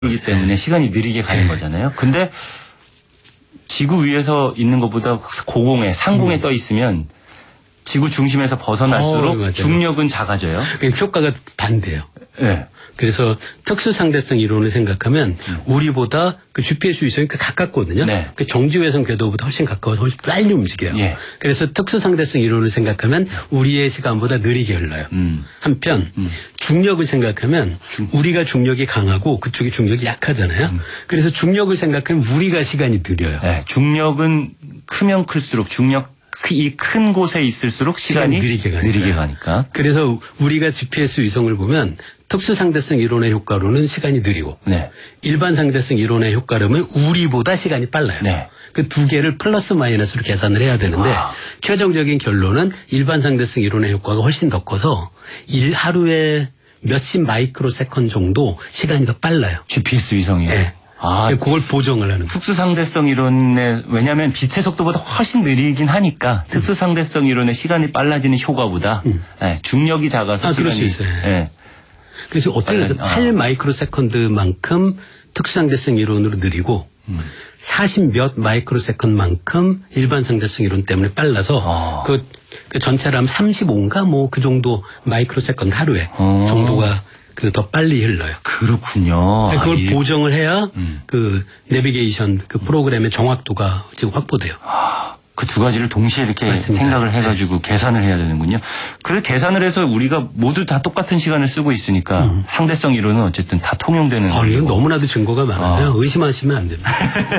이기 때문에 시간이 느리게 가는 거잖아요. 근데 지구 위에서 있는 것보다 고공에 상공에 떠 있으면 지구 중심에서 벗어날수록 중력은 작아져요. 효과가 반대예요. 네. 그래서 특수상대성 이론을 생각하면 우리보다 그 GPS 위성이 가깝거든요. 네. 그 정지위성 궤도보다 훨씬 가까워서 훨씬 빨리 움직여요. 예. 그래서 특수상대성 이론을 생각하면 우리의 시간보다 느리게 흘러요. 한편 중력을 생각하면 우리가 중력이 강하고 그쪽이 중력이 약하잖아요. 그래서 중력을 생각하면 우리가 시간이 느려요. 네. 중력은 크면 클수록 이 큰 곳에 있을수록 시간이 느리게 가니까. 그래서 우리가 GPS 위성을 보면 특수상대성 이론의 효과로는 시간이 느리고 네. 일반 상대성 이론의 효과로는 우리보다 시간이 빨라요. 네. 그 두 개를 플러스 마이너스로 계산을 해야 되는데 최종적인 결론은 일반 상대성 이론의 효과가 훨씬 더 커서 하루에 몇십 마이크로 세컨드 정도 시간이 더 빨라요. GPS 위성이요? 네. 그걸 보정을 하는. 특수상대성 이론에 왜냐하면 빛의 속도보다 훨씬 느리긴 하니까 특수상대성 이론의 시간이 빨라지는 효과보다 네, 중력이 작아서 시간이. 그럴 수 있어요. 네. 그래서 어떻게 해서 8 마이크로 세컨드만큼 특수상대성 이론으로 느리고 40 몇 마이크로 세컨드만큼 일반 상대성 이론 때문에 빨라서 그 전체로 하면 35인가 뭐 그 정도 마이크로 세컨드 하루에 정도가 더 빨리 흘러요. 그렇군요. 그걸 보정을 해야 그 내비게이션 그 프로그램의 정확도가 지금 확보돼요. 그 두 가지를 동시에 이렇게 맞습니다. 생각을 해가지고 계산을 해야 되는군요. 그래서 계산을 해서 우리가 모두 다 똑같은 시간을 쓰고 있으니까 상대성 이론은 어쨌든 다 통용되는. 이건 너무나도 증거가 많아요. 의심하시면 안 됩니다.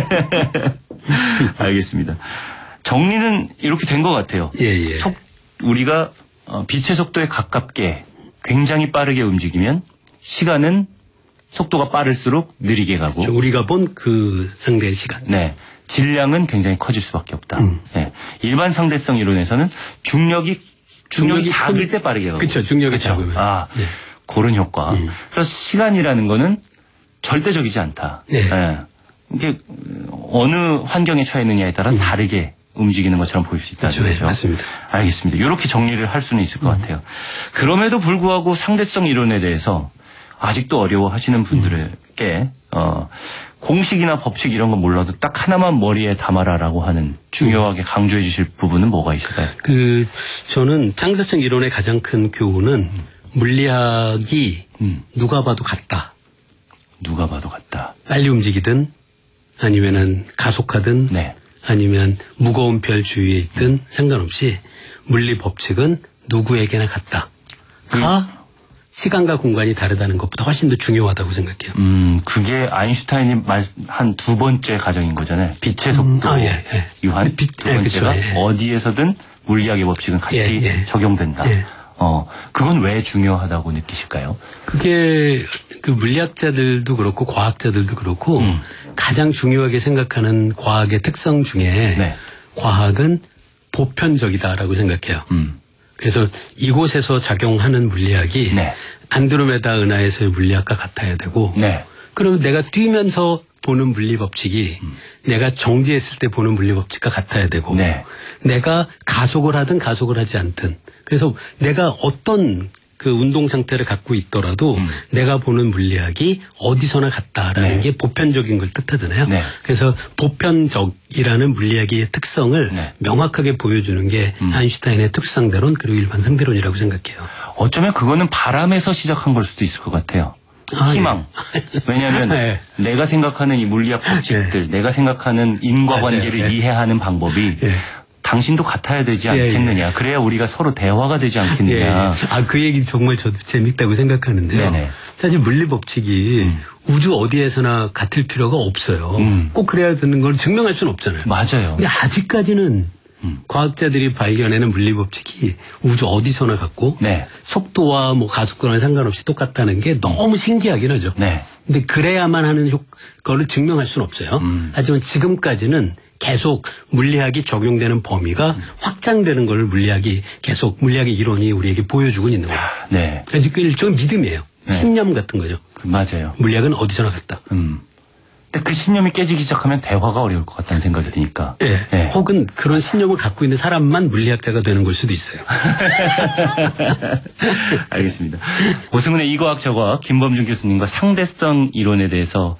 알겠습니다. 정리는 이렇게 된 것 같아요. 예. 우리가 빛의 속도에 가깝게 굉장히 빠르게 움직이면 시간은 속도가 빠를수록 느리게 가고. 그렇죠. 우리가 본 그 상대의 시간. 네. 질량은 굉장히 커질 수밖에 없다. 네. 일반 상대성 이론에서는 중력이 작을 때 빠르게 가고. 그렇죠. 중력이 작으면. 네. 그런 효과. 그래서 시간이라는 거는 절대적이지 않다. 네. 네. 이게 어느 환경에 처해 있느냐에 따라 다르게 움직이는 것처럼 보일 수 있다는 그렇죠. 거죠. 맞습니다. 알겠습니다. 이렇게 정리를 할 수는 있을 것 같아요. 그럼에도 불구하고 상대성 이론에 대해서 아직도 어려워하시는 분들에게 공식이나 법칙 이런 건 몰라도 딱 하나만 머리에 담아라라고 하는 중요하게 강조해 주실 부분은 뭐가 있을까요? 저는 상대성 이론의 가장 큰 교훈은 물리학이 누가 봐도 같다. 누가 봐도 같다. 빨리 움직이든 아니면은 가속하든 네. 아니면 무거운 별 주위에 있든 상관없이 물리 법칙은 누구에게나 같다. 시간과 공간이 다르다는 것보다 훨씬 더 중요하다고 생각해요. 그게 아인슈타인이 한 두 번째 가정인 거잖아요. 빛의 속도 유한 두 번째가 그렇죠. 어디에서든 물리학의 법칙은 같이 적용된다. 그건 왜 중요하다고 느끼실까요? 그게 그 물리학자들도 그렇고 과학자들도 그렇고 가장 중요하게 생각하는 과학의 특성 중에 과학은 보편적이다라고 생각해요. 그래서 이곳에서 작용하는 물리학이 안드로메다 은하에서의 물리학과 같아야 되고 그러면 내가 뛰면서 보는 물리 법칙이 내가 정지했을 때 보는 물리 법칙과 같아야 되고 내가 가속을 하든 가속을 하지 않든 그래서 내가 어떤 그 운동 상태를 갖고 있더라도 내가 보는 물리학이 어디서나 같다라는 게 보편적인 걸 뜻하잖아요. 그래서 보편적이라는 물리학의 특성을 명확하게 보여주는 게 아인슈타인의 특수상대론 그리고 일반 상대론이라고 생각해요. 어쩌면 그거는 바람에서 시작한 걸 수도 있을 것 같아요. 희망. 왜냐하면 내가 생각하는 이 물리학 법칙들, 내가 생각하는 인과관계를 이해하는 방법이 당신도 같아야 되지 않겠느냐. 그래야 우리가 서로 대화가 되지 않겠느냐. 그 얘기 정말 저도 재밌다고 생각하는데요. 사실 물리 법칙이 우주 어디에서나 같을 필요가 없어요. 꼭 그래야 되는 걸 증명할 수는 없잖아요. 맞아요. 근데 아직까지는 과학자들이 발견하는 물리 법칙이 우주 어디서나 같고 속도와 뭐 가속과는 상관없이 똑같다는 게 너무 신기하긴 하죠. 근데 그래야만 하는 거를 증명할 수는 없어요. 하지만 지금까지는 계속 물리학이 적용되는 범위가 확장되는 걸 물리학의 이론이 우리에게 보여주고 있는 거예요. 그래서 일종의 믿음이에요. 신념 같은 거죠. 맞아요. 물리학은 어디서나 같다. 근데 그 신념이 깨지기 시작하면 대화가 어려울 것 같다는 생각이 드니까. 예. 네. 혹은 그런 신념을 갖고 있는 사람만 물리학자가 되는 걸 수도 있어요. 알겠습니다. 오승훈의 이과학 저과학 김범준 교수님과 상대성 이론에 대해서